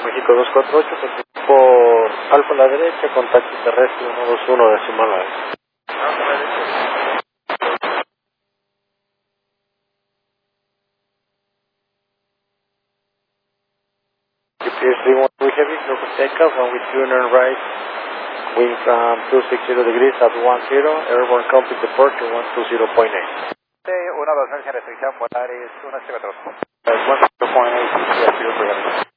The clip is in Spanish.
México 248, por Alfa a la derecha, contacto terrestre 121 decimal 9. GPS 31 heavy, local takeoff, and with tuner right, wing from 260 degrees at 10, airborne complete departure 120.8. Una docencia restricción Polaris 1 metros. 1.8,